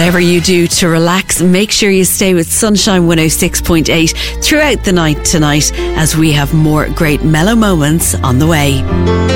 Whatever you do to relax, make sure you stay with Sunshine 106.8 throughout the night tonight, as we have more great mellow moments on the way.